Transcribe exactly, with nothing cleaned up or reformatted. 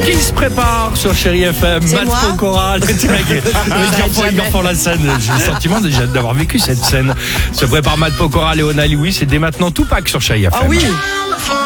Qui se prépare sur Chéri F M? C'est Matt moi. Pokora, le petit mec. Ils refont, ils refont la scène. J'ai le sentiment déjà d'avoir vécu cette scène. Se prépare Matt Pokora, Léona Lewis et dès maintenant Tupac sur Chéri F M. Ah oui.